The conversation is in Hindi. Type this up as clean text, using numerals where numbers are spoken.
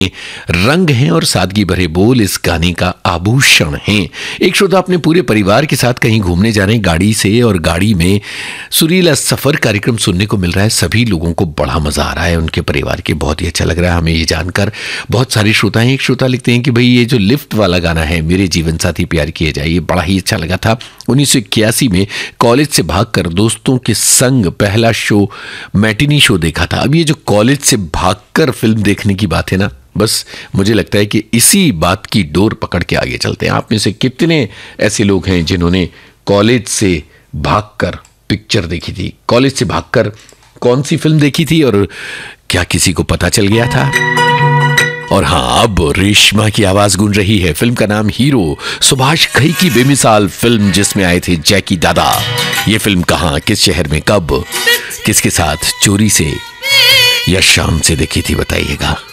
रंग हैं और सादगी भरे बोल इस गाने का आभूषण हैं। एक श्रोता अपने पूरे परिवार के साथ कहीं घूमने जा रहे हैं गाड़ी से, और गाड़ी में सुरीला सफर कार्यक्रम सुनने को मिल रहा है। सभी लोगों को बड़ा मजा आ रहा है, उनके परिवार के बहुत ही अच्छा लग रहा है हमें ये जानकर। बहुत सारे श्रोता हैं। एक श्रोता लिखते हैं कि भाई ये जो लिफ्ट वाला गाना है, मेरे जीवन साथी प्यार किए जाए, ये बड़ा ही अच्छा लगा था। 1981 में कॉलेज से भागकर दोस्तों के संग पहला शो मैटिनी शो देखा था। अब ये जो कॉलेज से भागकर फिल्म देखने की बात है ना, बस मुझे लगता है कि इसी बात की डोर पकड़ के आगे चलते हैं। आप में से कितने ऐसे लोग हैं जिन्होंने कॉलेज से भागकर पिक्चर देखी थी? कॉलेज से भागकर कौन सी फिल्म देखी थी और क्या किसी को पता चल गया था? और हाँ, अब रेशमा की आवाज गूंज रही है। फिल्म का नाम हीरो, सुभाष घई की बेमिसाल फिल्म जिसमें आए थे जैकी दादा। ये फिल्म कहाँ, किस शहर में, कब, किसके साथ, चोरी से या शाम से देखी थी, बताइएगा।